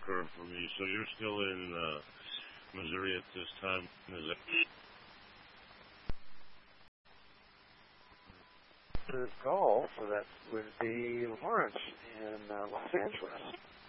curve for me. So you're still in Missouri at this time. Is it? The Gulf, so that would be Lawrence in Los Angeles.